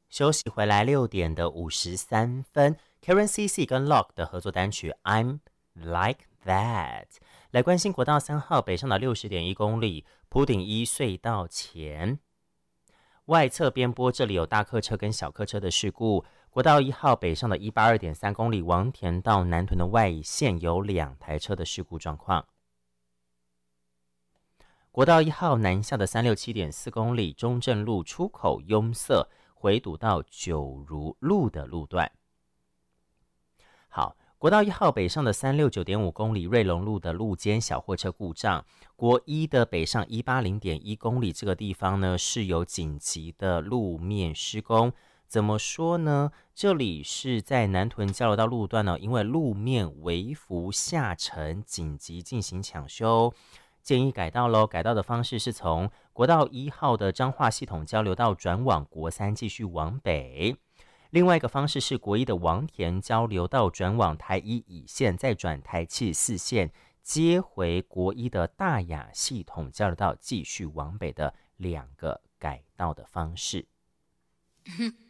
休息回来6:53 Karen CC 跟 Locke 的合作单曲 I'm Like That。 来关心国道3号北上的60.1公里埔顶一隧道前外侧边坡，这里有大客车跟小客车的事故。国道1号北上的182.3公里王田到南屯的外线有2台车的事故状况。国道1号南下的367.4公里中正路出口拥塞，回堵到九如路的路段。好，国道1号北上的369.5公里瑞隆路的路肩小货车故障。国一的北上180.1公里这个地方呢，是有紧急的路面施工。怎么说呢？这里是在南屯交流道路段呢，因为路面微幅下沉，紧急进行抢修。建议改道咯，改道的方式是从国道1号的彰化系统交流道转往国3，继续往北。另外一个方式是国一的王田交流道转往台一乙线，再转台七4线，接回国一的大雅系统交流道，继续往北的2个改道的方式。